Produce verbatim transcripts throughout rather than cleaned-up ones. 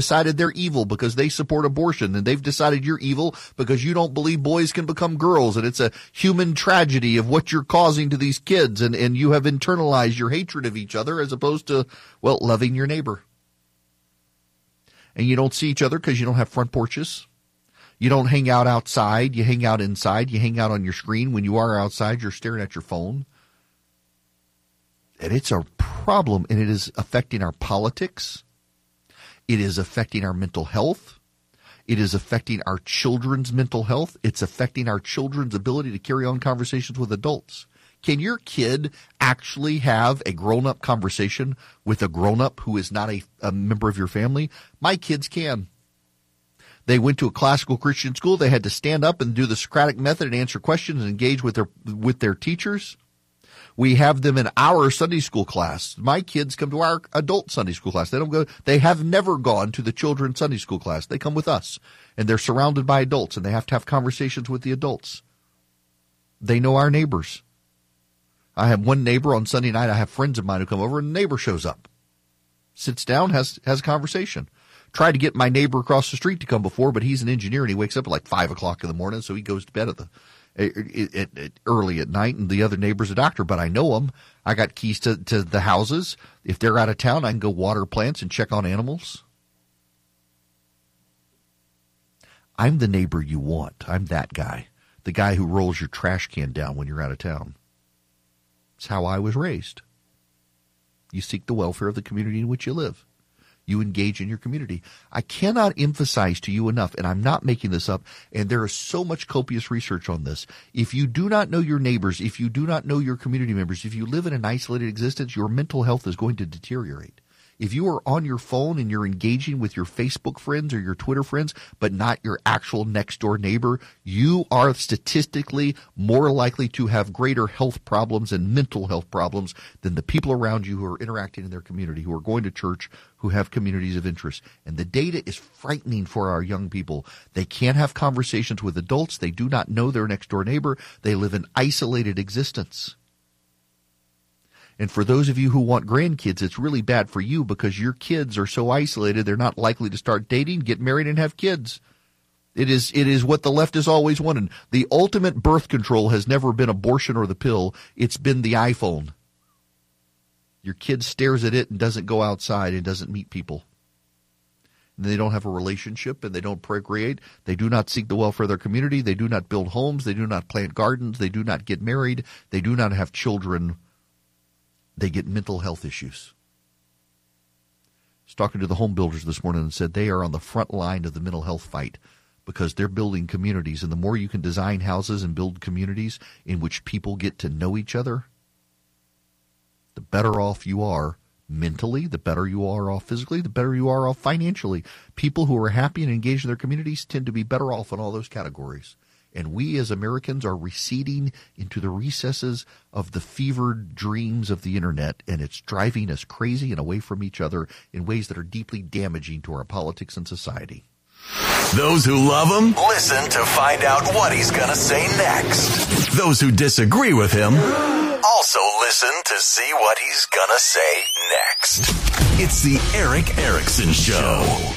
decided they're evil because they support abortion, and they've decided you're evil because you don't believe boys can become girls, and it's a human tragedy of what you're causing to these kids, and, and you have internalized your hatred of each other as opposed to, well, loving your neighbor. And you don't see each other because you don't have front porches. You don't hang out outside. You hang out inside. You hang out on your screen. When you are outside, you're staring at your phone. And it's a problem, and it is affecting our politics. It is affecting our mental health. It is affecting our children's mental health. It's affecting our children's ability to carry on conversations with adults. Can your kid actually have a grown-up conversation with a grown-up who is not a, a member of your family? My kids can. They went to a classical Christian school. They had to stand up and do the Socratic method and answer questions and engage with their with their teachers. We have them in our Sunday school class. My kids come to our adult Sunday school class. They don't go. They have never gone to the children's Sunday school class. They come with us, and they're surrounded by adults, and they have to have conversations with the adults. They know our neighbors. I have one neighbor on Sunday night. I have friends of mine who come over, and the neighbor shows up, sits down, has has a conversation. Tried to get my neighbor across the street to come before, but he's an engineer, and he wakes up at like five o'clock in the morning, so he goes to bed at the It, it, it, early at night, and the other neighbor's a doctor, but I know them. I got keys to, to the houses. If they're out of town, I can go water plants and check on animals. I'm the neighbor you want. I'm that guy, the guy who rolls your trash can down when you're out of town. It's how I was raised. You seek the welfare of the community in which you live. You engage in your community. I cannot emphasize to you enough, and I'm not making this up, and there is so much copious research on this. If you do not know your neighbors, if you do not know your community members, if you live in an isolated existence, your mental health is going to deteriorate. If you are on your phone and you're engaging with your Facebook friends or your Twitter friends, but not your actual next-door neighbor, you are statistically more likely to have greater health problems and mental health problems than the people around you who are interacting in their community, who are going to church, who have communities of interest. And the data is frightening for our young people. They can't have conversations with adults. They do not know their next-door neighbor. They live an isolated existence. And for those of you who want grandkids, it's really bad for you because your kids are so isolated, they're not likely to start dating, get married, and have kids. It is it is what the left has always wanted. The ultimate birth control has never been abortion or the pill. It's been the iPhone. Your kid stares at it and doesn't go outside and doesn't meet people. And they don't have a relationship and they don't procreate. They do not seek the welfare of their community. They do not build homes. They do not plant gardens. They do not get married. They do not have children. They get mental health issues. I was talking to the home builders this morning and said they are on the front line of the mental health fight because they're building communities. And the more you can design houses and build communities in which people get to know each other, the better off you are mentally, the better you are off physically, the better you are off financially. People who are happy and engaged in their communities tend to be better off in all those categories. And we as Americans are receding into the recesses of the fevered dreams of the internet, and it's driving us crazy and away from each other in ways that are deeply damaging to our politics and society. Those who love him, listen to find out what he's going to say next. Those who disagree with him, also listen to see what he's going to say next. It's the Erick Erickson Show.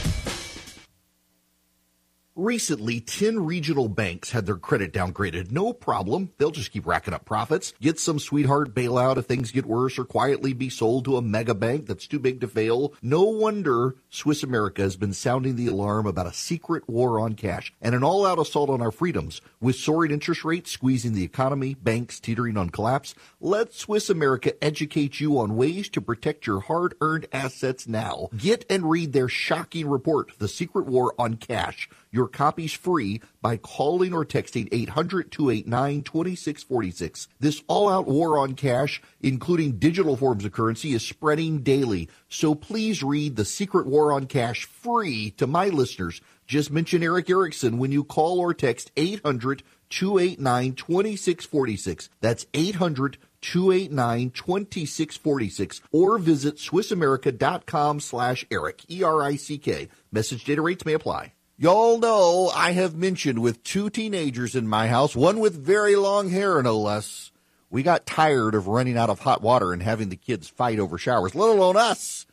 Recently, ten regional banks had their credit downgraded. No problem. They'll just keep racking up profits. Get some sweetheart bailout if things get worse, or quietly be sold to a mega bank that's too big to fail. No wonder Swiss America has been sounding the alarm about a secret war on cash and an all-out assault on our freedoms. With soaring interest rates squeezing the economy, banks teetering on collapse, let Swiss America educate you on ways to protect your hard-earned assets now. Get and read their shocking report, The Secret War on Cash. Your copy's free by calling or texting eight hundred, two eight nine, two six four six. This all-out war on cash, including digital forms of currency, is spreading daily. So please read The Secret War on Cash free to my listeners. Just mention Erick Erickson when you call or text eight hundred, two eight nine, two six four six. That's eight hundred, two eight nine, two six four six. Or visit SwissAmerica.com slash Erick, E R I C K. Message data rates may apply. Y'all know I have mentioned with two teenagers in my house, one with very long hair no less, we got tired of running out of hot water and having the kids fight over showers, let alone us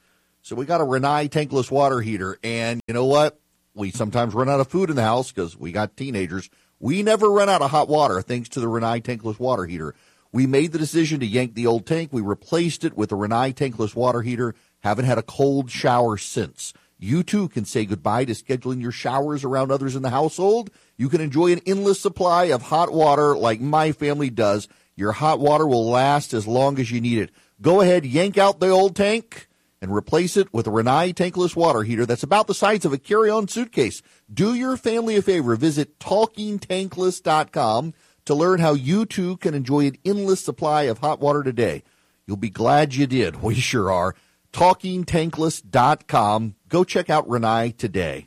So we got a Rinnai tankless water heater, and you know what? We sometimes run out of food in the house because we got teenagers. We never run out of hot water thanks to the Rinnai tankless water heater. We made the decision to yank the old tank. We replaced it with a Rinnai tankless water heater. Haven't had a cold shower since. You too can say goodbye to scheduling your showers around others in the household. You can enjoy an endless supply of hot water like my family does. Your hot water will last as long as you need it. Go ahead, yank out the old tank and replace it with a Rinnai tankless water heater that's about the size of a carry-on suitcase. Do your family a favor. Visit talking tankless dot com to learn how you too can enjoy an endless supply of hot water today. You'll be glad you did. We sure are. talking tankless dot com. Go check out Rinnai today.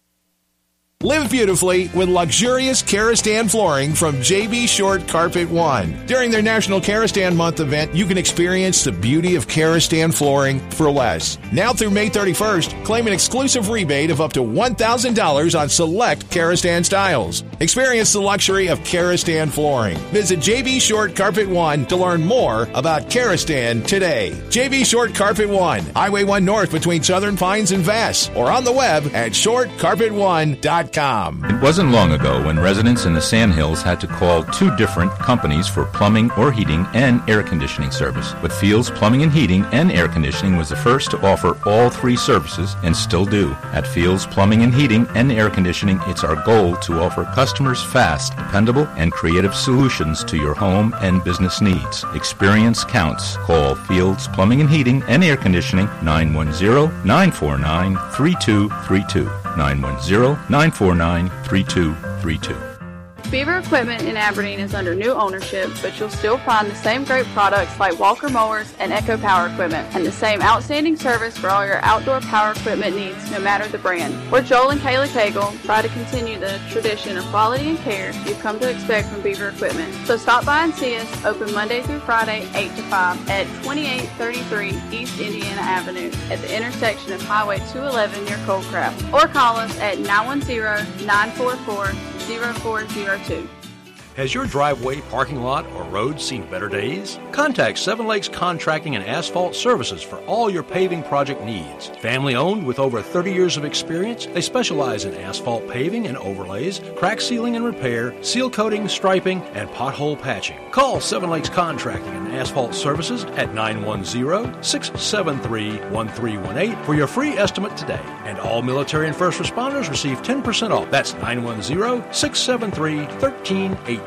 Live beautifully with luxurious Karastan flooring from J B Short Carpet One. During their National Karastan Month event, you can experience the beauty of Karastan flooring for less. Now through May thirty-first, claim an exclusive rebate of up to one thousand dollars on select Karastan styles. Experience the luxury of Karastan flooring. Visit J B Short Carpet One to learn more about Karastan today. J B Short Carpet One, Highway one North between Southern Pines and Vass, or on the web at short carpet one dot com. It wasn't long ago when residents in the Sandhills had to call two different companies for plumbing or heating and air conditioning service. But Fields Plumbing and Heating and Air Conditioning was the first to offer all three services and still do. At Fields Plumbing and Heating and Air Conditioning, it's our goal to offer customers fast, dependable, and creative solutions to your home and business needs. Experience counts. Call Fields Plumbing and Heating and Air Conditioning nine one zero, nine four nine, three two three two. nine one zero, nine four nine, three two three two. Beaver Equipment in Aberdeen is under new ownership, but you'll still find the same great products like Walker Mowers and Echo Power Equipment, and the same outstanding service for all your outdoor power equipment needs, no matter the brand. We're Joel and Kayla Cagle, try to continue the tradition of quality and care you've come to expect from Beaver Equipment. So stop by and see us, open Monday through Friday, eight to five, at twenty-eight thirty-three East Indiana Avenue, at the intersection of Highway two eleven near Coldcraft, or call us at nine one zero, nine four four, zero four zero two. Has your driveway, parking lot, or road seen better days? Contact Seven Lakes Contracting and Asphalt Services for all your paving project needs. Family owned with over thirty years of experience, they specialize in asphalt paving and overlays, crack sealing and repair, seal coating, striping, and pothole patching. Call Seven Lakes Contracting and Asphalt Services at nine one zero, six seven three, one three one eight for your free estimate today. And all military and first responders receive ten percent off. That's nine one zero, six seven three, one three one eight.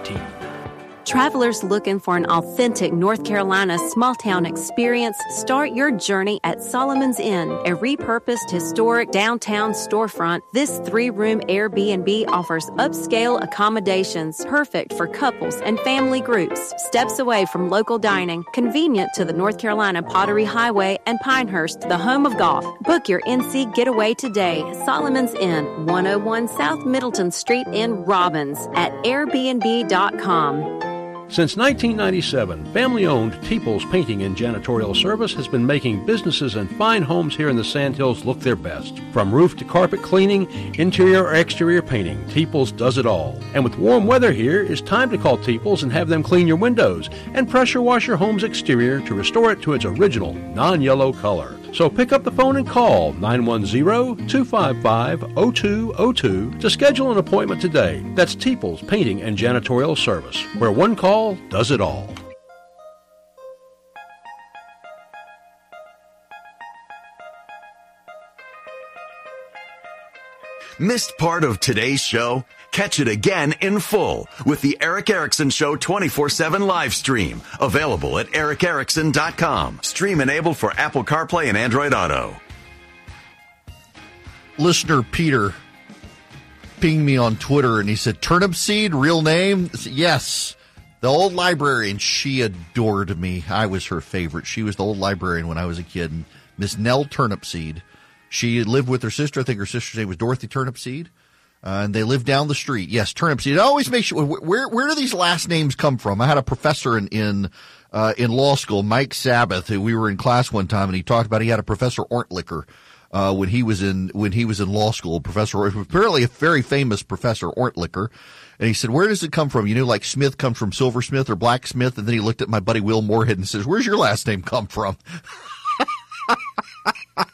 Travelers looking for an authentic North Carolina small-town experience, start your journey at Solomon's Inn, a repurposed historic downtown storefront. This three-room Airbnb offers upscale accommodations, perfect for couples and family groups. Steps away from local dining, convenient to the North Carolina Pottery Highway and Pinehurst, the home of golf. Book your N C getaway today. Solomon's Inn, one oh one South Middleton Street in Robbins at airbnb dot com. Since nineteen ninety-seven, family-owned Teeples Painting and Janitorial Service has been making businesses and fine homes here in the Sandhills look their best. From roof to carpet cleaning, interior or exterior painting, Teeples does it all. And with warm weather here, it's time to call Teeples and have them clean your windows and pressure wash your home's exterior to restore it to its original non-yellow color. So pick up the phone and call nine one zero, two five five, zero two zero two to schedule an appointment today. That's Teeples Painting and Janitorial Service, where one call does it all. Missed part of today's show? Catch it again in full with the Eric Erickson Show twenty-four seven live stream. Available at eric erickson dot com. Stream enabled for Apple CarPlay and Android Auto. Listener Peter pinged me on Twitter and he said, Turnip Seed, real name? Yes. The old librarian, she adored me. I was her favorite. She was the old librarian when I was a kid. And Miss Nell Turnipseed. She lived with her sister. I think her sister's name was Dorothy Turnipseed. Uh, and they lived down the street. Yes, Turnipseed. It always makes you, where, where do these last names come from? I had a professor in, in, uh, in law school, Mike Sabbath, who we were in class one time, and he talked about he had a Professor Ortlicker, uh, when he was in, when he was in law school. Professor, apparently a very famous Professor Ortlicker. And he said, where does it come from? You know, like Smith comes from Silversmith or Blacksmith. And then he looked at my buddy Will Moorhead and says, where's your last name come from?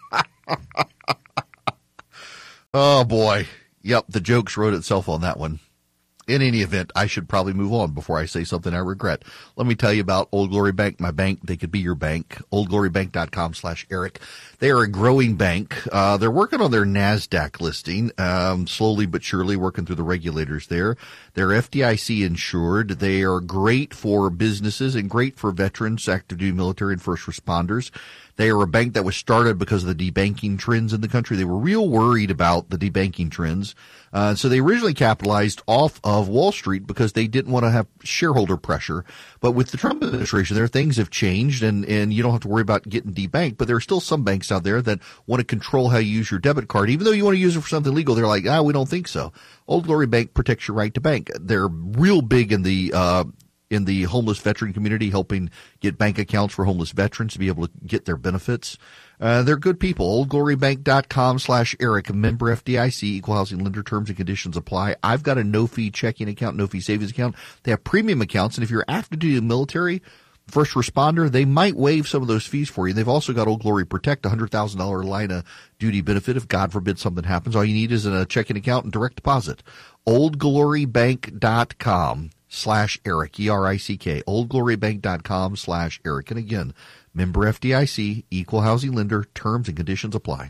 Oh, boy. Yep, the jokes wrote itself on that one. In any event, I should probably move on before I say something I regret. Let me tell you about Old Glory Bank, my bank. They could be your bank. oldglorybank.com slash Eric. They are a growing bank. Uh, they're working on their NASDAQ listing, um, slowly but surely working through the regulators there. They're F D I C insured. They are great for businesses and great for veterans, active duty military, and first responders. They are a bank that was started because of the debanking trends in the country. They were real worried about the debanking trends. Uh, so they originally capitalized off of Wall Street because they didn't want to have shareholder pressure. But with the Trump administration there, things have changed, and, and you don't have to worry about getting debanked. But there are still some banks out there that want to control how you use your debit card. Even though you want to use it for something legal, they're like, ah, we don't think so. Old Glory Bank protects your right to bank. They're real big in the uh in the homeless veteran community, helping get bank accounts for homeless veterans to be able to get their benefits. Uh, they're good people. oldglorybank.com slash Eric, member F D I C, equal housing lender, terms and conditions apply. I've got a no-fee checking account, no-fee savings account. They have premium accounts, and if you're active duty military, first responder, they might waive some of those fees for you. They've also got Old Glory Protect, a one hundred thousand dollars line of duty benefit if, God forbid, something happens. All you need is a checking account and direct deposit. oldglorybank.com slash Eric, E R I C K, oldglorybank.com slash Eric. And again, member F D I C, equal housing lender, terms and conditions apply.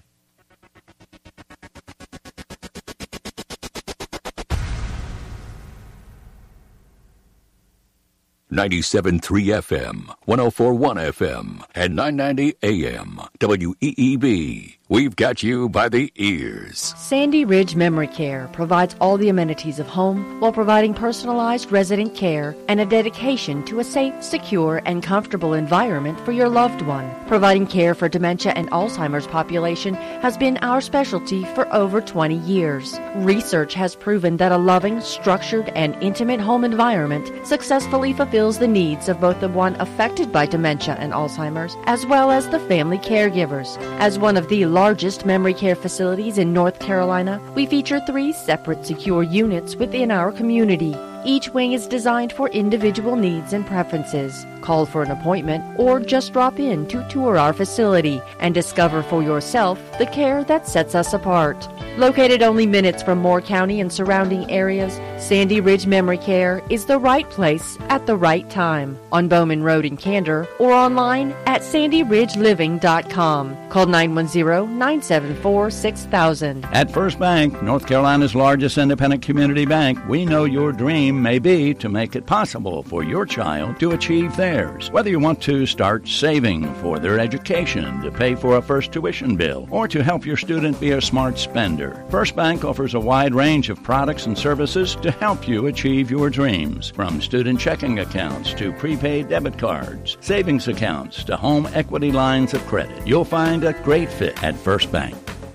ninety-seven point three F M, one oh four point one F M, and nine ninety A M, W E E B. We've got you by the ears. Sandy Ridge Memory Care provides all the amenities of home while providing personalized resident care and a dedication to a safe, secure, and comfortable environment for your loved one. Providing care for dementia and Alzheimer's population has been our specialty for over twenty years. Research has proven that a loving, structured, and intimate home environment successfully fulfills the needs of both the one affected by dementia and Alzheimer's as well as the family caregivers. As one of the largest memory care facilities in North Carolina, we feature three separate secure units within our community. Each wing is designed for individual needs and preferences. Call for an appointment or just drop in to tour our facility and discover for yourself the care that sets us apart. Located only minutes from Moore County and surrounding areas, Sandy Ridge Memory Care is the right place at the right time. On Bowman Road in Candor or online at sandy ridge living dot com. Call nine one zero, nine seven four, six thousand. At First Bank, North Carolina's largest independent community bank, we know your dream may be to make it possible for your child to achieve theirs. Whether you want to start saving for their education, to pay for a first tuition bill, or to help your student be a smart spender, First Bank offers a wide range of products and services to help you achieve your dreams. From student checking accounts to prepaid debit cards, savings accounts to home equity lines of credit, you'll find a great fit at First Bank.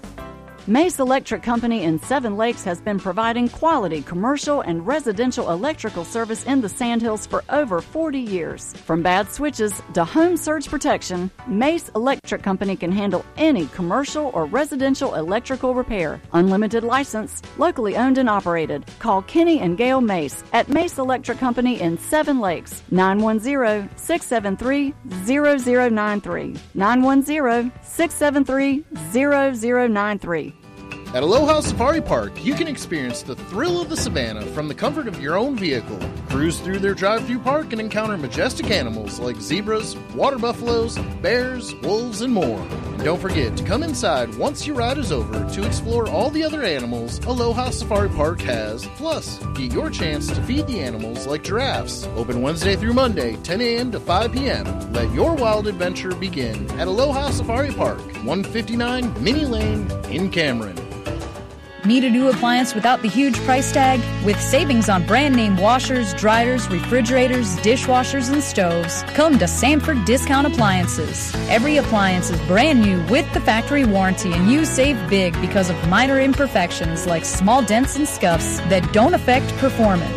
Mace Electric Company in Seven Lakes has been providing quality commercial and residential electrical service in the Sandhills for over forty years. From bad switches to home surge protection, Mace Electric Company can handle any commercial or residential electrical repair. Unlimited license, locally owned and operated. Call Kenny and Gail Mace at Mace Electric Company in Seven Lakes, nine one zero, six seven three, zero zero nine three, nine one zero, six seven three, zero zero nine three. At Aloha Safari Park, you can experience the thrill of the savannah from the comfort of your own vehicle. Cruise through their drive-through park and encounter majestic animals like zebras, water buffaloes, bears, wolves, and more. And don't forget to come inside once your ride is over to explore all the other animals Aloha Safari Park has. Plus, get your chance to feed the animals like giraffes. Open Wednesday through Monday, ten a.m. to five p.m. Let your wild adventure begin at Aloha Safari Park, one fifty-nine Minnie Lane in Cameron. Need a new appliance without the huge price tag? With savings on brand name washers, dryers, refrigerators, dishwashers, and stoves, come to Sanford Discount Appliances. Every appliance is brand new with the factory warranty, and you save big because of minor imperfections like small dents and scuffs that don't affect performance.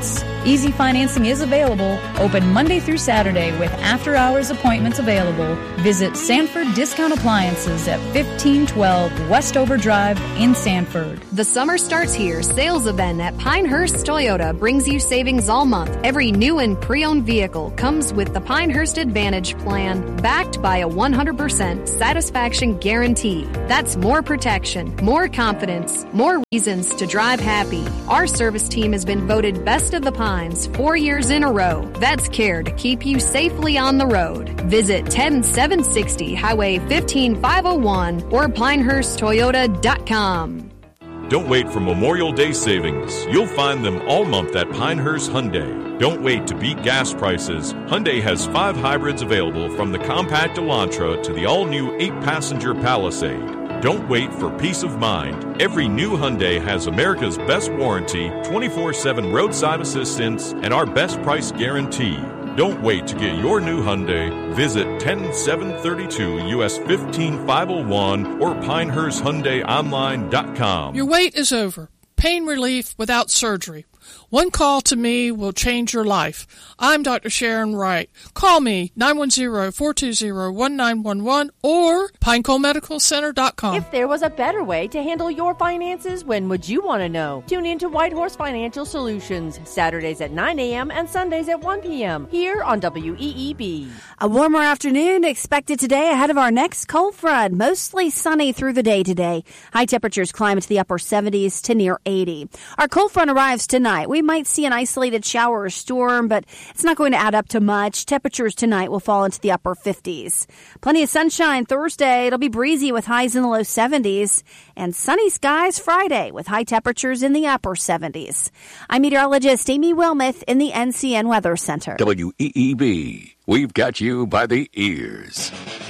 Easy financing is available, open Monday through Saturday with after-hours appointments available. Visit Sanford Discount Appliances at fifteen twelve Westover Drive in Sanford. The summer starts here. Sales event at Pinehurst Toyota brings you savings all month. Every new and pre-owned vehicle comes with the Pinehurst Advantage Plan, backed by a one hundred percent satisfaction guarantee. That's more protection, more confidence, more reasons to drive happy. Our service team has been voted Best of the Pines four years in a row. That's care to keep you safely on the road. Visit ten seven sixty Highway fifteen five oh one or pinehurst toyota dot com. Don't wait for Memorial Day savings. You'll find them all month at Pinehurst Hyundai. Don't wait to beat gas prices. Hyundai has five hybrids available, from the compact Elantra to the all-new eight-passenger Palisade. Don't wait for peace of mind. Every new Hyundai has America's best warranty, twenty-four seven roadside assistance, and our best price guarantee. Don't wait to get your new Hyundai. Visit ten seven thirty-two U S fifteen five oh one or pinehurst hyundai online dot com. Your wait is over. Pain relief without surgery. One call to me will change your life. I'm Doctor Sharon Wright. Call me, nine one zero, four two zero, one nine one one or pinecone medical center dot com. If there was a better way to handle your finances, when would you want to know? Tune in to White Horse Financial Solutions, Saturdays at nine a.m. and Sundays at one p.m. here on W E E B. A warmer afternoon expected today ahead of our next cold front. Mostly sunny through the day today. High temperatures climb into the upper seventies to near eighty. Our cold front arrives tonight. We might see an isolated shower or storm, but it's not going to add up to much. Temperatures tonight will fall into the upper fifties. Plenty of sunshine Thursday. It'll be breezy with highs in the low seventies. And sunny skies Friday with high temperatures in the upper seventies. I'm meteorologist Amy Wilmoth in the N C N Weather Center. W E E B. We've got you by the ears.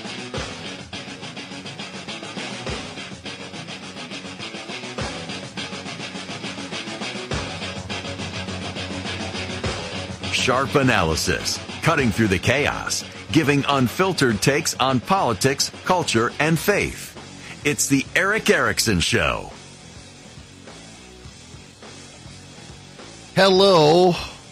Sharp analysis, cutting through the chaos, giving unfiltered takes on politics, culture, and faith. It's the Erick Erickson Show. Hello.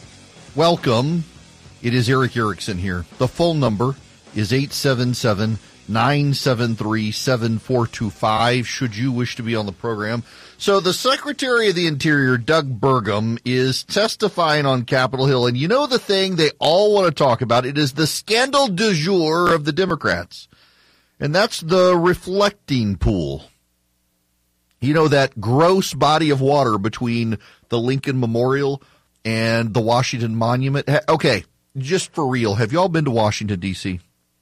Welcome. It is Erick Erickson here. The phone number is eight seven seven, nine seven three, seven four two five should you wish to be on the program. So the Secretary of the Interior, Doug Burgum, is testifying on Capitol Hill. And you know the thing they all want to talk about? It is the scandal du jour of the Democrats. And that's the reflecting pool. You know, that gross body of water between the Lincoln Memorial and the Washington Monument. Okay, just for real, have you all been to Washington, D C?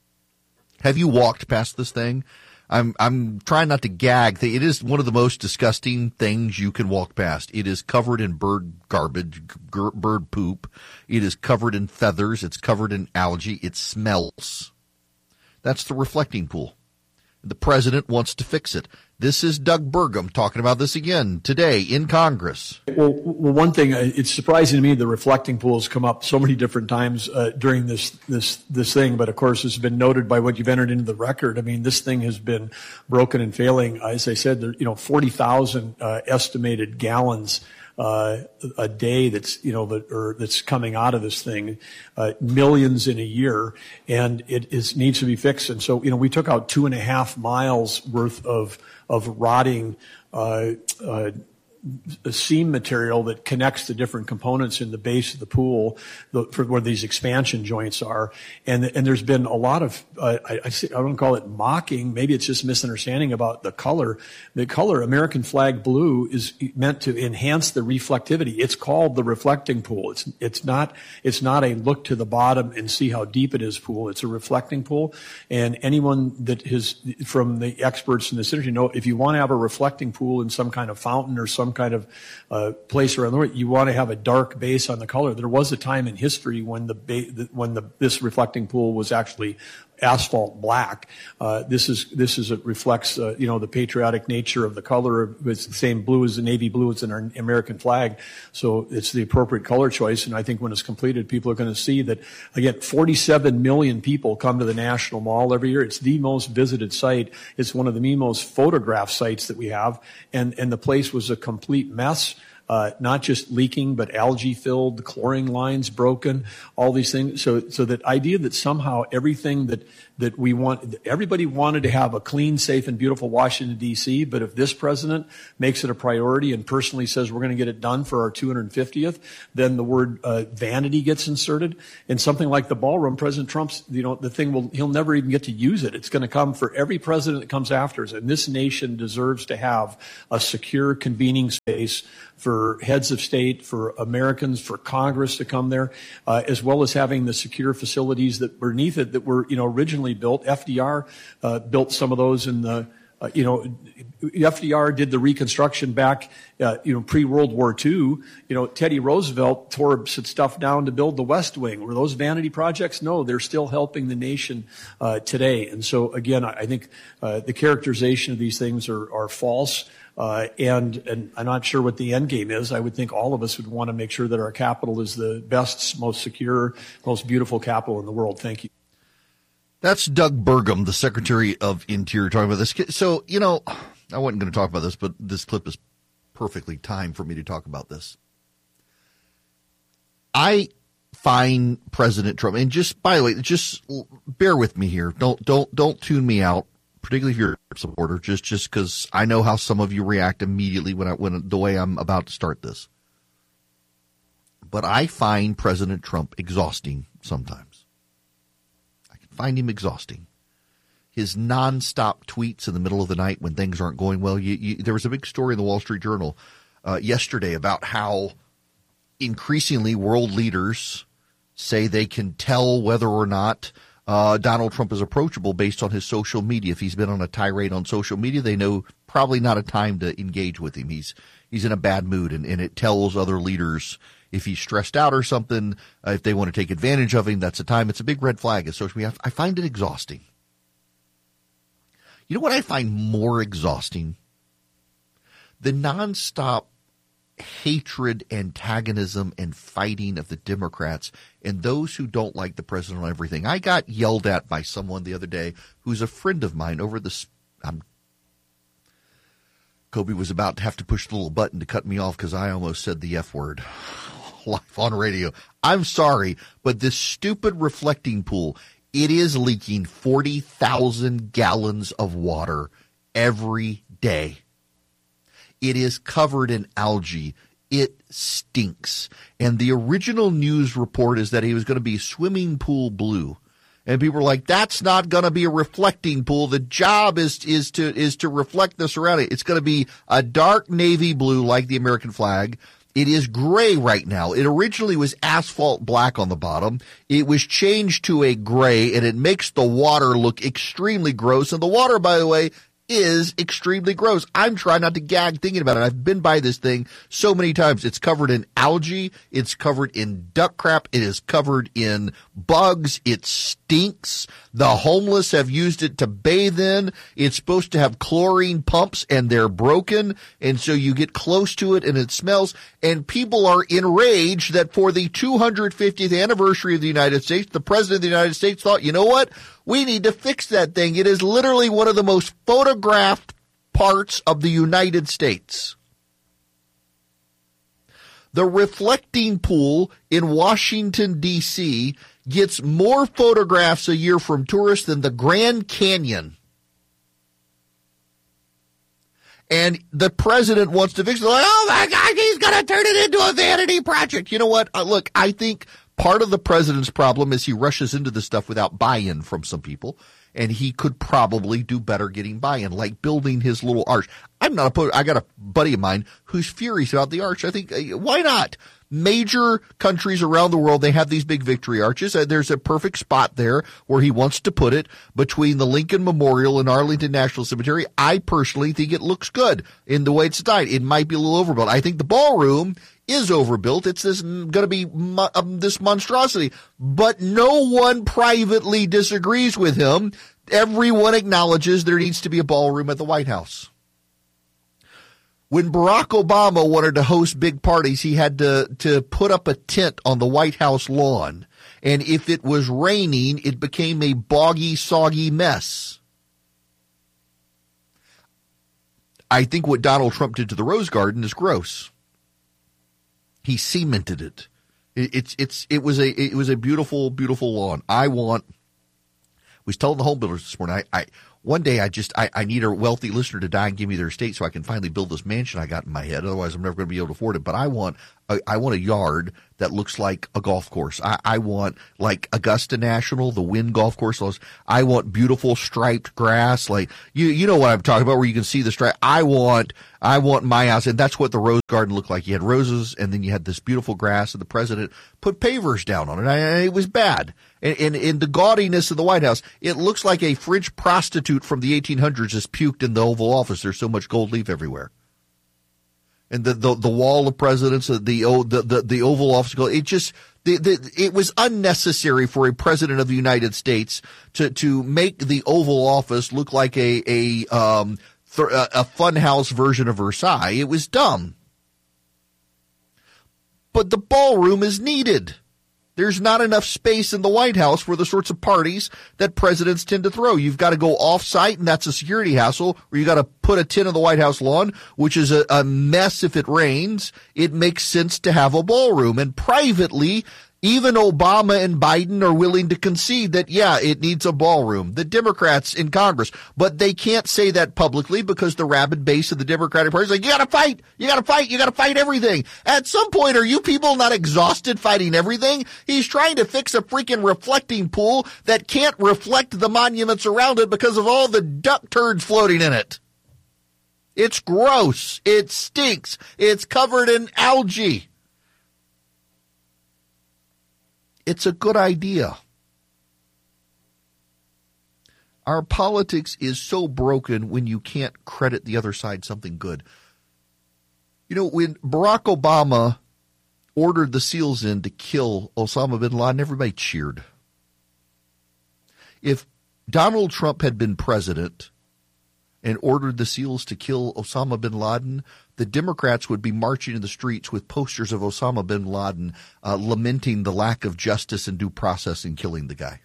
Have you walked past this thing? I'm I'm trying not to gag. It is one of the most disgusting things you can walk past. It is covered in bird garbage, g- bird poop. It is covered in feathers. It's covered in algae. It smells. That's the reflecting pool. The president wants to fix it. This is Doug Burgum talking about this again today in Congress. Well, well one thing, it's surprising to me the reflecting pools come up so many different times uh, during this this this thing. But, of course, it's been noted by what you've entered into the record. I mean, this thing has been broken and failing. As I said, there, you know, forty thousand uh, estimated gallons Uh, a day that's, you know, that, or that's coming out of this thing, uh, millions in a year, and it is, needs to be fixed. And so, you know, we took out two and a half miles worth of, of rotting, uh, uh, seam material that connects the different components in the base of the pool, the, for where these expansion joints are. And, and there's been a lot of, uh, I, I, say, I don't call it mocking, maybe it's just misunderstanding about the color. The color, American flag blue, is meant to enhance the reflectivity. It's called the reflecting pool. It's, it's not, it's not a look to the bottom and see how deep it is pool. It's a reflecting pool. And anyone that has, from the experts in this industry, know if you want to have a reflecting pool in some kind of fountain or some kind of uh, place around the world, you want to have a dark base on the color. There was a time in history when the ba- when the this reflecting pool was actually asphalt black. Uh, this is this is it reflects uh, you know the patriotic nature of the color. It's the same blue as the navy blue. It's in our American flag, so it's the appropriate color choice. And I think when it's completed, people are going to see that again. forty-seven million people come to the National Mall every year. It's the most visited site. It's one of the most photographed sites that we have, and and the place was a complete mess. uh, not just leaking, but algae filled, chlorine lines broken, all these things. So, so that idea that somehow everything that, that we want, everybody wanted to have a clean, safe, and beautiful Washington, D C, but if this president makes it a priority and personally says we're going to get it done for our two hundred fiftieth, then the word uh, vanity gets inserted. And something like the ballroom, President Trump's, you know, the thing will, he'll never even get to use it. It's going to come for every president that comes after us. And this nation deserves to have a secure convening space for heads of state, for Americans, for Congress to come there, uh, as well as having the secure facilities that beneath it that were, you know, originally built. F D R uh, built some of those in the, uh, you know, F D R did the reconstruction back, uh, you know, pre-World War Two. You know, Teddy Roosevelt tore some stuff down to build the West Wing. Were those vanity projects? No, they're still helping the nation uh, today. And so, again, I think uh, the characterization of these things are, are false. Uh, and, and I'm not sure what the end game is. I would think all of us would want to make sure that our capital is the best, most secure, most beautiful capital in the world. Thank you. That's Doug Burgum, the Secretary of Interior, talking about this. So, you know, I wasn't going to talk about this, but this clip is perfectly timed for me to talk about this. I find President Trump, and just, by the way, just bear with me here. Don't, don't, don't tune me out, particularly if you're a supporter, just, just because I know how some of you react immediately when I, when the way I'm about to start this. But I find President Trump exhausting sometimes. I can find him exhausting. His nonstop tweets in the middle of the night when things aren't going well. You, you, there was a big story in the Wall Street Journal uh, yesterday about how increasingly world leaders say they can tell whether or not uh, Donald Trump is approachable based on his social media. If he's been on a tirade on social media, they know probably not a time to engage with him. He's he's in a bad mood, and, and it tells other leaders if he's stressed out or something, uh, if they want to take advantage of him, that's a time. It's a big red flag in social media. I find it exhausting. You know what I find more exhausting? The nonstop hatred, antagonism, and fighting of the Democrats and those who don't like the president on everything. I got yelled at by someone the other day who's a friend of mine over this. Um, Kobe was about to have to push the little button to cut me off because I almost said the F word live on radio. I'm sorry, but this stupid reflecting pool, it is leaking forty thousand gallons of water every day. It is covered in algae. It stinks. And the original news report is that he was going to be swimming pool blue. And people are like, that's not going to be a reflecting pool. The job is is to is to reflect the surrounding. It's going to be a dark navy blue like the American flag. It is gray right now. It originally was asphalt black on the bottom. It was changed to a gray, and it makes the water look extremely gross. And the water, by the way, is extremely gross. I'm trying not to gag thinking about it. I've been by this thing so many times. It's covered in algae. It's covered in duck crap. It is covered in bugs. It stinks. The homeless have used it to bathe in. It's supposed to have chlorine pumps, and they're broken. And so you get close to it and it smells. And people are enraged that for the two hundred fiftieth anniversary of the United States, the president of the United States thought, you know what? We need to fix that thing. It is literally one of the most photographed parts of the United States. The reflecting pool in Washington, D C gets more photographs a year from tourists than the Grand Canyon. And the president wants to fix it. Like, oh my God, he's going to turn it into a vanity project. You know what? Uh, look, I think part of the president's problem is he rushes into this stuff without buy-in from some people, and he could probably do better getting buy-in, like building his little arch. I'm not opposed. I got a buddy of mine who's furious about the arch. I think, uh, why not? Major countries around the world, they have these big victory arches. Uh, there's a perfect spot there where he wants to put it between the Lincoln Memorial and Arlington National Cemetery. I personally think it looks good in the way it's designed. It might be a little overbuilt. I think the ballroom is overbuilt. It's this going to be mo- um, this monstrosity. But no one privately disagrees with him. Everyone acknowledges there needs to be a ballroom at the White House. When Barack Obama wanted to host big parties, he had to, to put up a tent on the White House lawn. And if it was raining, it became a boggy, soggy mess. I think what Donald Trump did to the Rose Garden is gross. He cemented it. it it's it's it was a it was a beautiful beautiful lawn. I want. Was telling the home builders this morning. I, I one day I just I, I need a wealthy listener to die and give me their estate so I can finally build this mansion I got in my head. Otherwise, I'm never going to be able to afford it. But I want a, I want a yard that looks like a golf course. I, I want like Augusta National, the Wynn golf course. I want beautiful striped grass, like you you know what I'm talking about, where you can see the stripe. I want I want my house, and that's what the rose garden looked like. You had roses, and then you had this beautiful grass, and the president put pavers down on it. And it was bad. And in, in the gaudiness of the White House, it looks like a fridge prostitute from the eighteen hundreds has puked in the Oval Office. There's so much gold leaf everywhere. And the, the, the wall of presidents, the, the, the, the Oval Office, it just, the, the, it was unnecessary for a president of the United States to, to make the Oval Office look like a, a, um, th- a funhouse version of Versailles. It was dumb. But the ballroom is needed. There's not enough space in the White House for the sorts of parties that presidents tend to throw. You've got to go off-site, and that's a security hassle, or you got to put a tin on the White House lawn, which is a, a mess if it rains. It makes sense to have a ballroom. And privately, even Obama and Biden are willing to concede that, yeah, it needs a ballroom. The Democrats in Congress. But they can't say that publicly because the rabid base of the Democratic Party is like, you got to fight. You got to fight. You got to fight everything. At some point, are you people not exhausted fighting everything? He's trying to fix a freaking reflecting pool that can't reflect the monuments around it because of all the duck turds floating in it. It's gross. It stinks. It's covered in algae. It's a good idea. Our politics is so broken when you can't credit the other side something good. You know, when Barack Obama ordered the SEALs in to kill Osama bin Laden, everybody cheered. If Donald Trump had been president and ordered the SEALs to kill Osama bin Laden, the Democrats would be marching in the streets with posters of Osama bin Laden uh, lamenting the lack of justice and due process in killing the guy.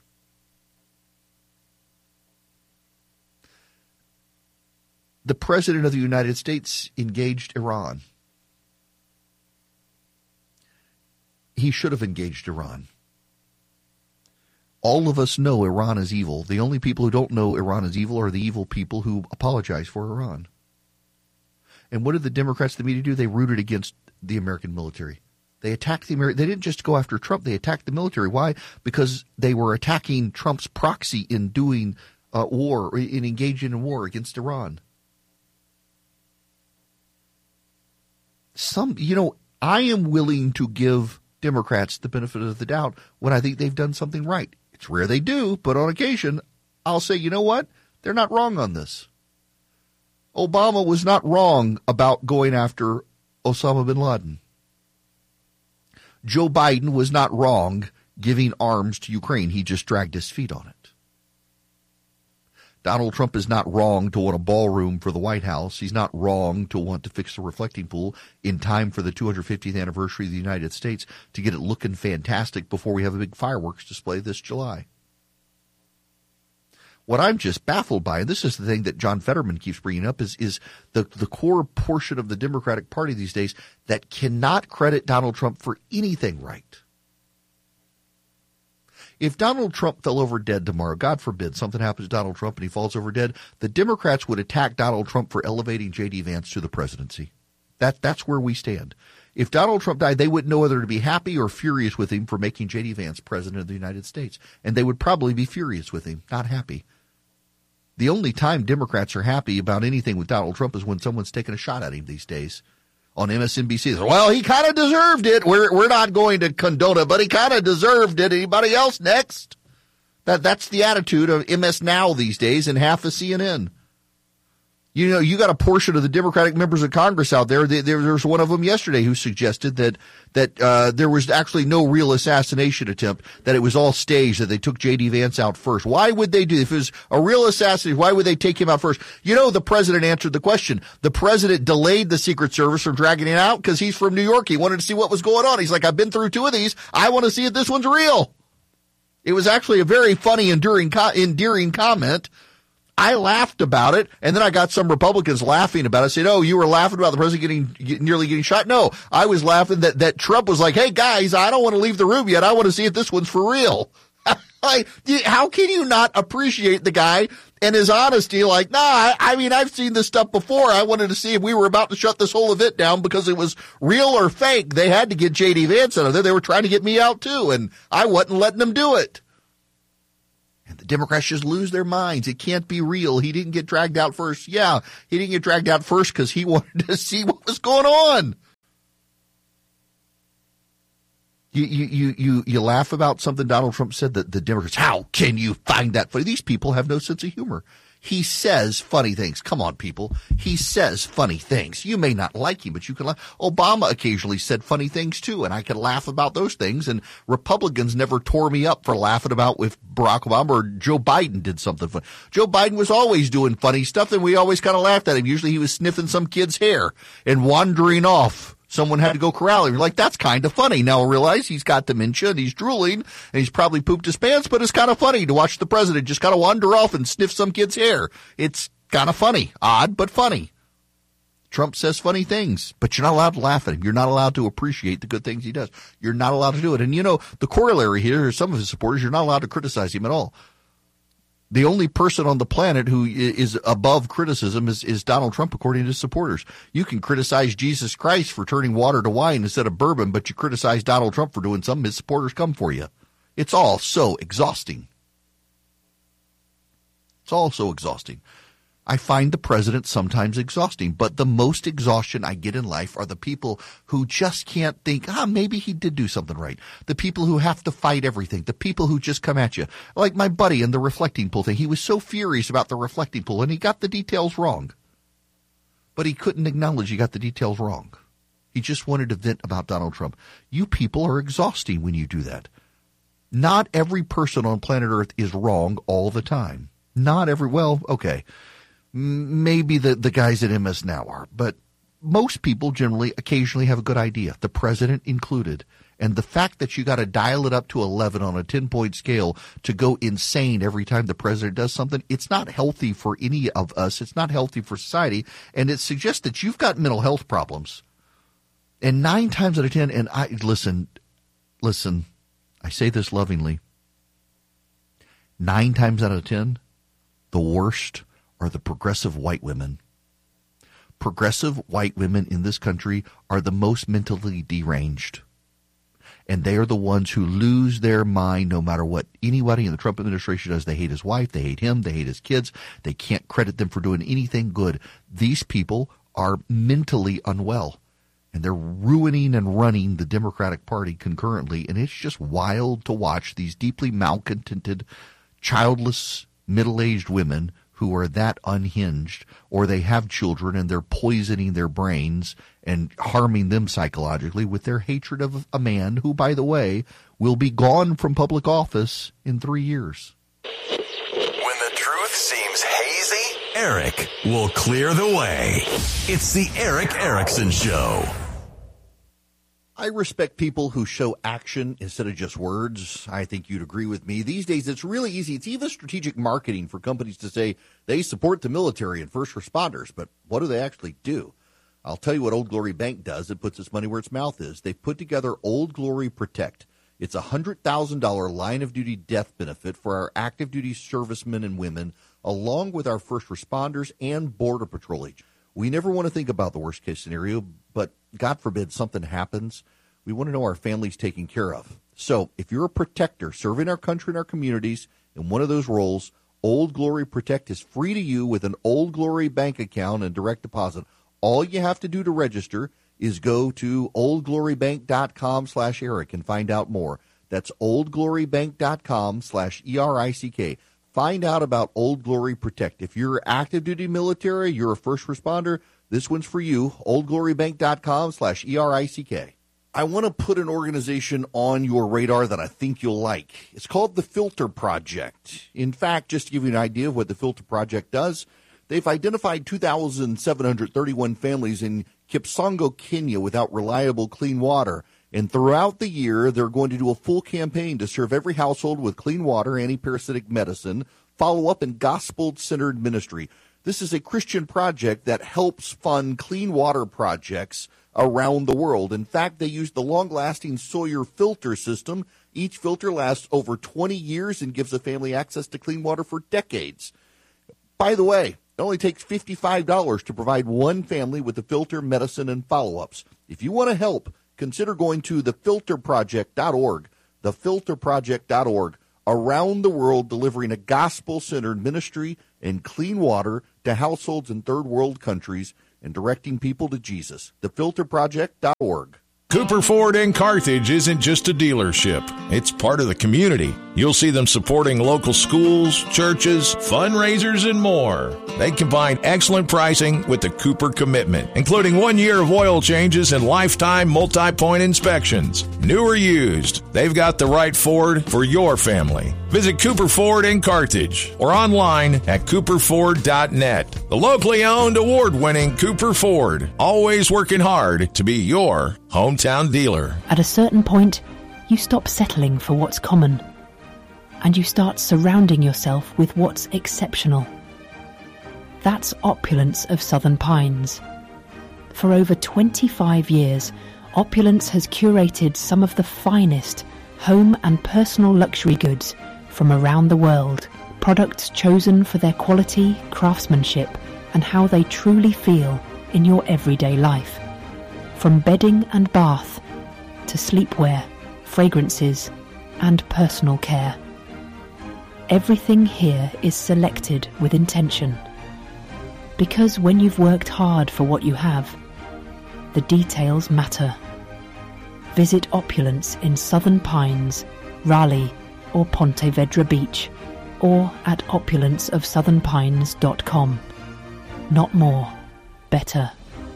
The President of the United States engaged Iran. He should have engaged Iran. All of us know Iran is evil. The only people who don't know Iran is evil are the evil people who apologize for Iran. And what did the Democrats, the media do? They rooted against the American military. They attacked the American. They didn't just go after Trump. They attacked the military. Why? Because they were attacking Trump's proxy in doing uh, war, in engaging in war against Iran. Some, you know, I am willing to give Democrats the benefit of the doubt when I think they've done something right. It's rare they do, but on occasion, I'll say, you know what? They're not wrong on this. Obama was not wrong about going after Osama bin Laden. Joe Biden was not wrong giving arms to Ukraine. He just dragged his feet on it. Donald Trump is not wrong to want a ballroom for the White House. He's not wrong to want to fix the reflecting pool in time for the two hundred fiftieth anniversary of the United States to get it looking fantastic before we have a big fireworks display this July. What I'm just baffled by, and this is the thing that John Fetterman keeps bringing up, is, is the, the core portion of the Democratic Party these days that cannot credit Donald Trump for anything right. If Donald Trump fell over dead tomorrow, God forbid, something happens to Donald Trump and he falls over dead, the Democrats would attack Donald Trump for elevating J D. Vance to the presidency. That, that's where we stand. If Donald Trump died, they wouldn't know whether to be happy or furious with him for making J D. Vance president of the United States. And they would probably be furious with him, not happy. The only time Democrats are happy about anything with Donald Trump is when someone's taking a shot at him these days. On M S N B C, well, he kind of deserved it. We're we're not going to condone it, but he kind of deserved it. Anybody else next? That that's the attitude of M S Now these days and half of C N N. You know, you got a portion of the Democratic members of Congress out there. There, there was one of them yesterday who suggested that that uh, there was actually no real assassination attempt, that it was all staged, that they took J D. Vance out first. Why would they do, if it was a real assassination, why would they take him out first? You know, the president answered the question. The president delayed the Secret Service from dragging him out because he's from New York. He wanted to see what was going on. He's like, I've been through two of these. I want to see if this one's real. It was actually a very funny, enduring, endearing comment. I laughed about it, and then I got some Republicans laughing about it, saying, oh, you were laughing about the president getting get, nearly getting shot? No, I was laughing that, that Trump was like, hey, guys, I don't want to leave the room yet. I want to see if this one's for real. Like, how can you not appreciate the guy and his honesty? Like, nah, I, I mean, I've seen this stuff before. I wanted to see if we were about to shut this whole event down because it was real or fake. They had to get J D Vance out of there. They were trying to get me out, too, and I wasn't letting them do it. And the Democrats just lose their minds. It can't be real. He didn't get dragged out first. Yeah, he didn't get dragged out first because he wanted to see what was going on. You, you, you, you, you laugh about something Donald Trump said, that the Democrats, how can you find that funny? These people have no sense of humor. He says funny things. Come on, people. He says funny things. You may not like him, but you can laugh. Obama occasionally said funny things, too, and I can laugh about those things. And Republicans never tore me up for laughing about if Barack Obama or Joe Biden did something funny. Joe Biden was always doing funny stuff, and we always kind of laughed at him. Usually he was sniffing some kid's hair and wandering off. Someone had to go corral him. You're like, that's kind of funny. Now I realize he's got dementia and he's drooling and he's probably pooped his pants, but it's kind of funny to watch the president just kind of wander off and sniff some kid's hair. It's kind of funny. Odd, but funny. Trump says funny things, but you're not allowed to laugh at him. You're not allowed to appreciate the good things he does. You're not allowed to do it. And, you know, the corollary here is some of his supporters, you're not allowed to criticize him at all. The only person on the planet who is above criticism is, is Donald Trump, according to his supporters. You can criticize Jesus Christ for turning water to wine instead of bourbon, but you criticize Donald Trump for doing something, his supporters come for you. It's all so exhausting. It's all so exhausting. I find the president sometimes exhausting, but the most exhaustion I get in life are the people who just can't think, ah, maybe he did do something right. The people who have to fight everything. The people who just come at you. Like my buddy in the reflecting pool thing. He was so furious about the reflecting pool, and he got the details wrong. But he couldn't acknowledge he got the details wrong. He just wanted to vent about Donald Trump. You people are exhausting when you do that. Not every person on planet Earth is wrong all the time. Not every, well, okay. Maybe the, the guys at M S Now are, but most people generally occasionally have a good idea, the president included. And the fact that you got to dial it up to eleven on a ten-point scale to go insane every time the president does something, it's not healthy for any of us. It's not healthy for society. And it suggests that you've got mental health problems. And nine times out of ten, and I listen, listen, I say this lovingly, nine times out of ten, the worst are the progressive white women. Progressive white women in this country are the most mentally deranged. And they are the ones who lose their mind no matter what anybody in the Trump administration does. They hate his wife. They hate him. They hate his kids. They can't credit them for doing anything good. These people are mentally unwell. And they're ruining and running the Democratic Party concurrently. And it's just wild to watch these deeply malcontented, childless, middle-aged women who are that unhinged, or they have children and they're poisoning their brains and harming them psychologically with their hatred of a man who, by the way, will be gone from public office in three years. When the truth seems hazy, Eric will clear the way. It's the Eric Erickson Show. I respect people who show action instead of just words. I think you'd agree with me. These days, it's really easy. It's even strategic marketing for companies to say they support the military and first responders, but what do they actually do? I'll tell you what Old Glory Bank does. It puts its money where its mouth is. They've put together Old Glory Protect. It's a one hundred thousand dollars line-of-duty death benefit for our active-duty servicemen and women, along with our first responders and Border Patrol agents. We never want to think about the worst-case scenario, but God forbid something happens. We want to know our family's taken care of. So if you're a protector serving our country and our communities in one of those roles, Old Glory Protect is free to you with an Old Glory bank account and direct deposit. All you have to do to register is go to oldglorybank.com slash Eric and find out more. That's oldglorybank.com slash E R I C K. Find out about Old Glory Protect. If you're active duty military, you're a first responder, this one's for you. oldglorybank.com slash E R I C K. I want to put an organization on your radar that I think you'll like. It's called the Filter Project. In fact, just to give you an idea of what the Filter Project does, they've identified two thousand seven hundred thirty-one families in Kipsongo, Kenya without reliable clean water. And throughout the year, they're going to do a full campaign to serve every household with clean water, anti-parasitic medicine, follow-up, and gospel-centered ministry. This is a Christian project that helps fund clean water projects around the world. In fact, they use the long-lasting Sawyer filter system. Each filter lasts over twenty years and gives a family access to clean water for decades. By the way, it only takes fifty-five dollars to provide one family with the filter, medicine, and follow-ups. If you want to help, consider going to the filter project dot org, the filter project dot org, around the world delivering a gospel-centered ministry and clean water to households in third world countries and directing people to Jesus. the filter project dot org. Cooper Ford in Carthage isn't just a dealership. It's part of the community. You'll see them supporting local schools, churches, fundraisers, and more. They combine excellent pricing with the Cooper commitment, including one year of oil changes and lifetime multi-point inspections. New or used, they've got the right Ford for your family. Visit Cooper Ford in Carthage or online at cooper ford dot net. The locally owned, award-winning Cooper Ford, always working hard to be your hometown dealer. At a certain point, you stop settling for what's common, and you start surrounding yourself with what's exceptional. That's Opulence of Southern Pines. For over twenty-five years, Opulence has curated some of the finest home and personal luxury goods from around the world. Products chosen for their quality, craftsmanship, and how they truly feel in your everyday life. From bedding and bath to sleepwear, fragrances, and personal care. Everything here is selected with intention. Because when you've worked hard for what you have, the details matter. Visit Opulence in Southern Pines, Raleigh, or Ponte Vedra Beach, or at opulence of southern pines dot com. Not more, better.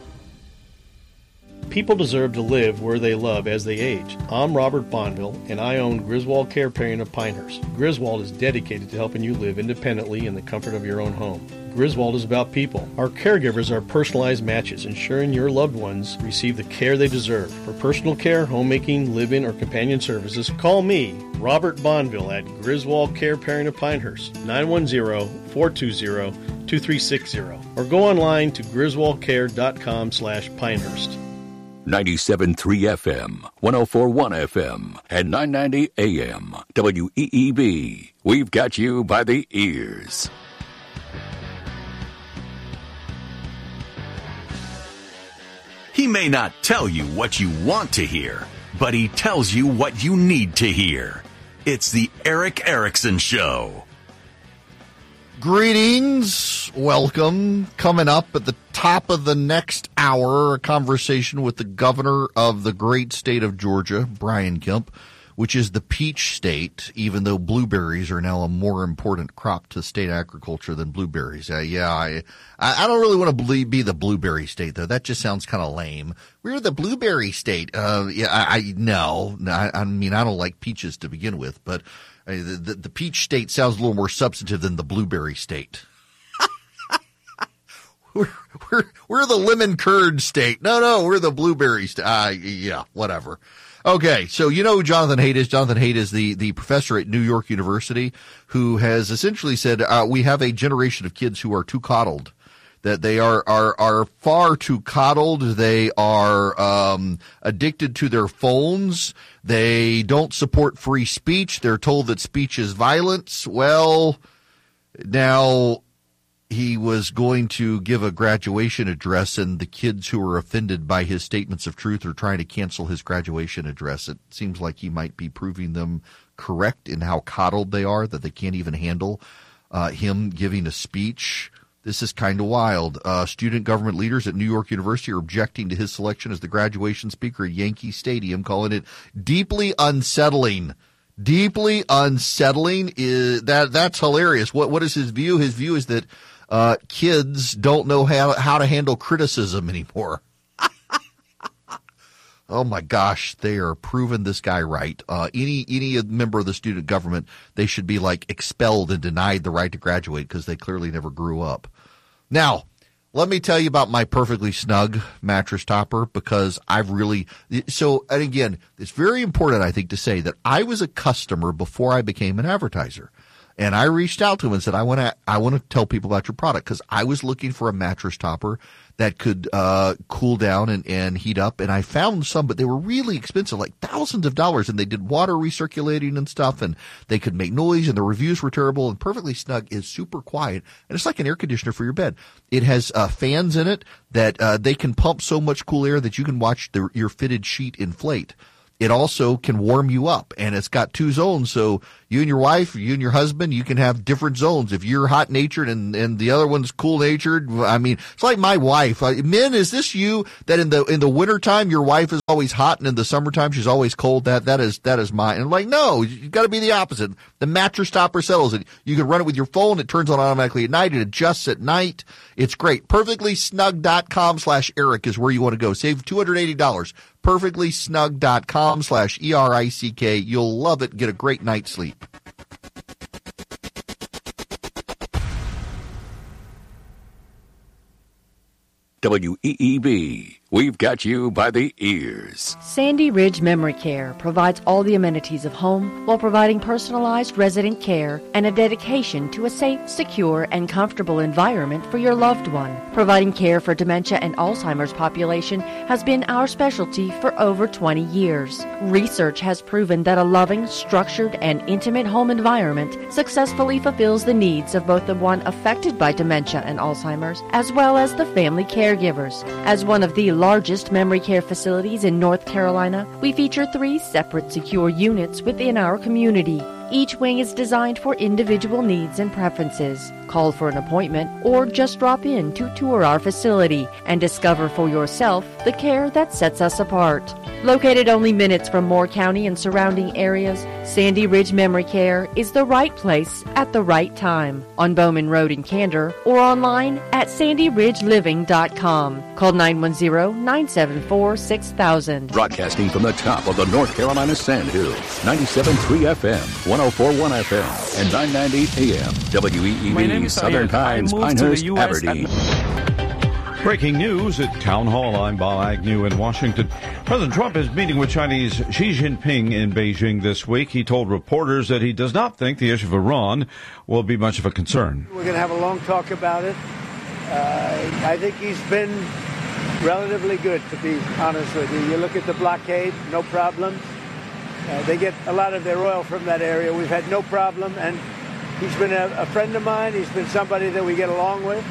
People deserve to live where they love as they age. I'm Robert Bonville, and I own Griswold Care Paring of Pinehurst. Griswold is dedicated to helping you live independently in the comfort of your own home. Griswold is about people. Our caregivers are personalized matches, ensuring your loved ones receive the care they deserve. For personal care, homemaking, live-in, or companion services, call me, Robert Bonville, at Griswold Care Paring of Pinehurst, nine one zero, four two zero, two three six zero, or go online to griswold care dot com slash Pinehurst. ninety-seven point three F M, one oh four point one F M, and nine ninety A M, W E E B. We've got you by the ears. He may not tell you what you want to hear, but he tells you what you need to hear. It's the Erick Erickson Show. Greetings. Welcome. Coming up at the top of the next hour, a conversation with the governor of the great state of Georgia, Brian Kemp, which is the peach state, even though blueberries are now a more important crop to state agriculture than blueberries. Uh, yeah, I I don't really want to be the blueberry state, though. That just sounds kind of lame. We're the blueberry state. Uh, yeah, I, I no, I, I mean, I don't like peaches to begin with, but uh, the, the, the peach state sounds a little more substantive than the blueberry state. We're, we're, we're the lemon curd state. No, no, we're the blueberry state. Uh, yeah, whatever. Okay, so you know who Jonathan Haidt is. Jonathan Haidt is the, the professor at New York University who has essentially said uh, we have a generation of kids who are too coddled, that they are are, are far too coddled. They are um, addicted to their phones. They don't support free speech. They're told that speech is violence. Well, now he was going to give a graduation address, and the kids who were offended by his statements of truth are trying to cancel his graduation address. It seems like he might be proving them correct in how coddled they are, that they can't even handle uh, him giving a speech. This is kind of wild. Uh, student government leaders at New York University are objecting to his selection as the graduation speaker at Yankee Stadium, calling it deeply unsettling. Deeply unsettling is that that's hilarious. What what is his view? His view is that Uh, kids don't know how, how to handle criticism anymore. Oh my gosh, they are proving this guy right. Uh, any, any member of the student government, they should be like expelled and denied the right to graduate because they clearly never grew up. Now, let me tell you about my perfectly snug mattress topper, because I've really, so, and again, it's very important, I think, to say that I was a customer before I became an advertiser. And I reached out to him and said, I want to, I want to tell people about your product, because I was looking for a mattress topper that could uh, cool down and, and heat up. And I found some, but they were really expensive, like thousands of dollars. And they did water recirculating and stuff, and they could make noise, and the reviews were terrible. And Perfectly Snug is super quiet, and it's like an air conditioner for your bed. It has uh, fans in it that uh, they can pump so much cool air that you can watch the, your fitted sheet inflate. It also can warm you up, and it's got two zones. So you and your wife, you and your husband, you can have different zones. If you're hot natured and, and the other one's cool natured, I mean, it's like my wife. Uh, men, is this you that in the, in the wintertime, your wife is always hot, and in the summertime, she's always cold? That, that is, that is mine. And I'm like, no, you got to be the opposite. The mattress topper settles it. You can run it with your phone. It turns on automatically at night. It adjusts at night. It's great. perfectly snug dot com slash Eric is where you want to go. Save two hundred eighty dollars. perfectly snug dot com slash E R I C K. You'll love it. Get a great night's sleep. W E E B. We've got you by the ears. Sandy Ridge Memory Care provides all the amenities of home while providing personalized resident care and a dedication to a safe, secure, and comfortable environment for your loved one. Providing care for dementia and Alzheimer's population has been our specialty for over twenty years. Research has proven that a loving, structured, and intimate home environment successfully fulfills the needs of both the one affected by dementia and Alzheimer's as well as the family caregivers. As one of the largest memory care facilities in North Carolina, we feature three separate secure units within our community. Each wing is designed for individual needs and preferences. Call for an appointment or just drop in to tour our facility and discover for yourself the care that sets us apart. Located only minutes from Moore County and surrounding areas, Sandy Ridge Memory Care is the right place at the right time. On Bowman Road in Candor or online at sandy ridge living dot com. Call nine one zero, nine seven four, six thousand. Broadcasting from the top of the North Carolina Sandhills, ninety-seven point three F M, one oh four point one F M, and nine ninety A M. W E E B, Southern Pines, Pinehurst, Aberdeen. Breaking news at Town Hall. I'm Bob Agnew in Washington. President Trump is meeting with Chinese Xi Jinping in Beijing this week. He told reporters that he does not think the issue of Iran will be much of a concern. We're going to have a long talk about it. Uh, I think he's been relatively good, to be honest with you. You look at the blockade, no problems. Uh, they get a lot of their oil from that area. We've had no problem, and he's been a, a friend of mine. He's been somebody that we get along with.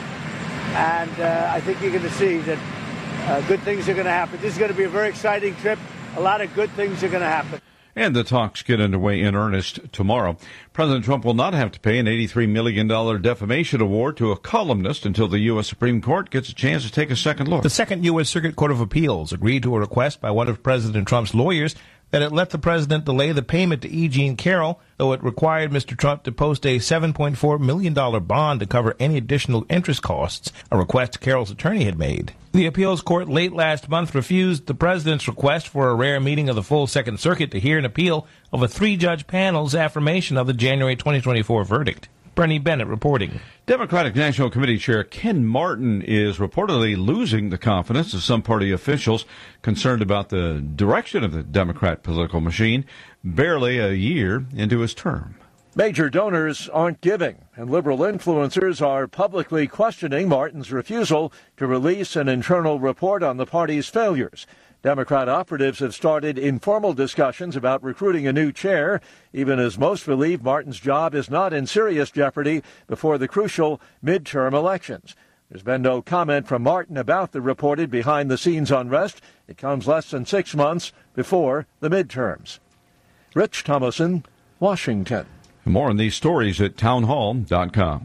And uh, I think you're going to see that uh, good things are going to happen. This is going to be a very exciting trip. A lot of good things are going to happen. And the talks get underway in earnest tomorrow. President Trump will not have to pay an eighty-three million dollars defamation award to a columnist until the U S Supreme Court gets a chance to take a second look. The Second U S Circuit Court of Appeals agreed to a request by one of President Trump's lawyers that it let the president delay the payment to E. Jean Carroll, though it required Mister Trump to post a seven point four million dollars bond to cover any additional interest costs, a request Carroll's attorney had made. The appeals court late last month refused the president's request for a rare meeting of the full Second Circuit to hear an appeal of a three-judge panel's affirmation of the January twenty twenty-four verdict. Bernie Bennett reporting. Democratic National Committee Chair Ken Martin is reportedly losing the confidence of some party officials concerned about the direction of the Democrat political machine barely a year into his term. Major donors aren't giving, and liberal influencers are publicly questioning Martin's refusal to release an internal report on the party's failures. Democrat operatives have started informal discussions about recruiting a new chair, even as most believe Martin's job is not in serious jeopardy before the crucial midterm elections. There's been no comment from Martin about the reported behind-the-scenes unrest. It comes less than six months before the midterms. Rich Thomason, Washington. More on these stories at townhall dot com.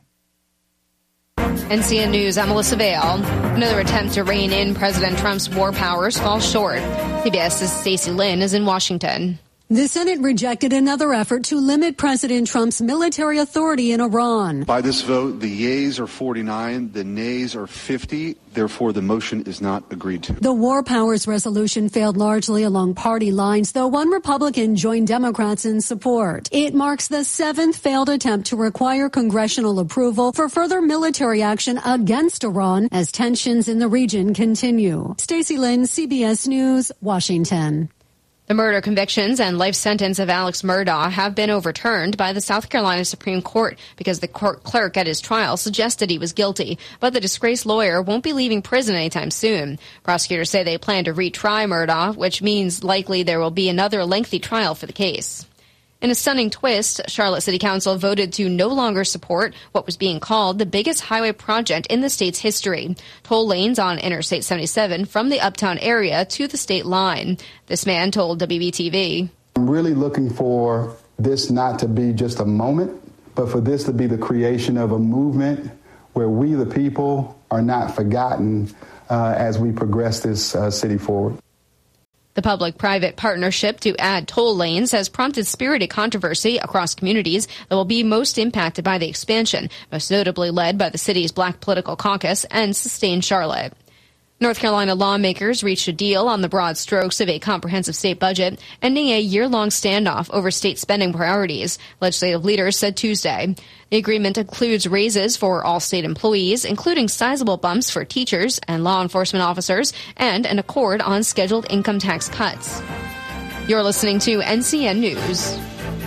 N C N News, I'm Melissa Vale. Another attempt to rein in President Trump's war powers falls short. CBS's Stacey Lynn is in Washington. The Senate rejected another effort to limit President Trump's military authority in Iran. By this vote, the yeas are forty-nine, the nays are fifty. Therefore, the motion is not agreed to. The war powers resolution failed largely along party lines, though one Republican joined Democrats in support. It marks the seventh failed attempt to require congressional approval for further military action against Iran as tensions in the region continue. Stacey Lynn, C B S News, Washington. The murder convictions and life sentence of Alex Murdaugh have been overturned by the South Carolina Supreme Court because the court clerk at his trial suggested he was guilty, but the disgraced lawyer won't be leaving prison anytime soon. Prosecutors say they plan to retry Murdaugh, which means likely there will be another lengthy trial for the case. In a stunning twist, Charlotte City Council voted to no longer support what was being called the biggest highway project in the state's history, toll lanes on Interstate seventy-seven from the uptown area to the state line. This man told W B T V, I'm really looking for this not to be just a moment, but for this to be the creation of a movement where we, the people, are not forgotten uh, as we progress this uh, city forward. The public-private partnership to add toll lanes has prompted spirited controversy across communities that will be most impacted by the expansion, most notably led by the city's Black Political Caucus and Sustain Charlotte. North Carolina lawmakers reached a deal on the broad strokes of a comprehensive state budget, ending a year-long standoff over state spending priorities, legislative leaders said Tuesday. The agreement includes raises for all state employees, including sizable bumps for teachers and law enforcement officers, and an accord on scheduled income tax cuts. You're listening to N C N News.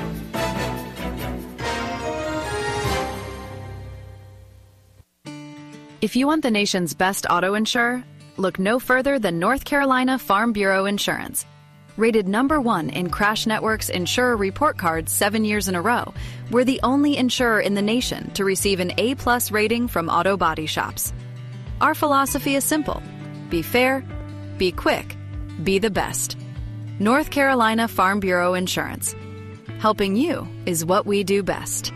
If you want the nation's best auto insurer, look no further than North Carolina Farm Bureau Insurance. Rated number one in Crash Network's Insurer Report Card seven years in a row, we're the only insurer in the nation to receive an A-plus rating from auto body shops. Our philosophy is simple. Be fair, be quick, be the best. North Carolina Farm Bureau Insurance. Helping you is what we do best.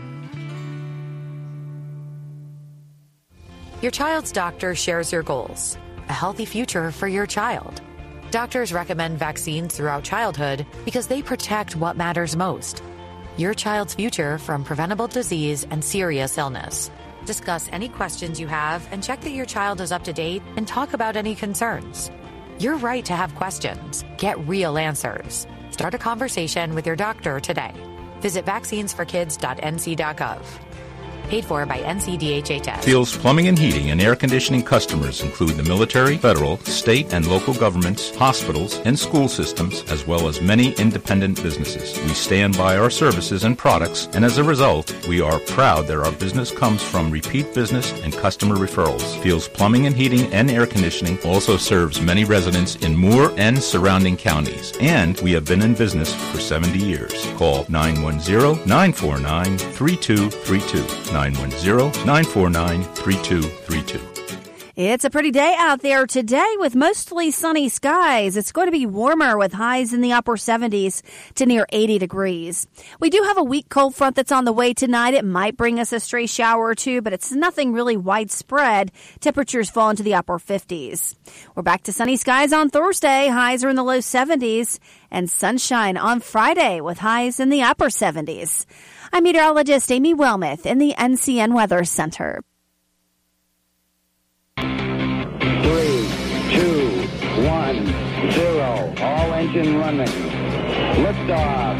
Your child's doctor shares your goals. A healthy future for your child. Doctors recommend vaccines throughout childhood because they protect what matters most. Your child's future from preventable disease and serious illness. Discuss any questions you have and check that your child is up to date and talk about any concerns. You're right to have questions. Get real answers. Start a conversation with your doctor today. Visit vaccines for kids dot n c dot gov. Paid for by N C D H H S. Fields Plumbing and Heating and Air Conditioning customers include the military, federal, state, and local governments, hospitals, and school systems, as well as many independent businesses. We stand by our services and products, and as a result, we are proud that our business comes from repeat business and customer referrals. Fields Plumbing and Heating and Air Conditioning also serves many residents in Moore and surrounding counties, and we have been in business for seventy years. Call nine one zero, nine four nine, three two three two. nine one zero, nine four nine, three two three two. It's a pretty day out there today with mostly sunny skies. It's going to be warmer with highs in the upper seventies to near eighty degrees. We do have a weak cold front that's on the way tonight. It might bring us a stray shower or two, but it's nothing really widespread. Temperatures fall into the upper fifties. We're back to sunny skies on Thursday. Highs are in the low seventies, and sunshine on Friday with highs in the upper seventies. I'm meteorologist Amy Wilmoth in the N C N Weather Center. Three, two, one, zero. All engine running. Liftoff.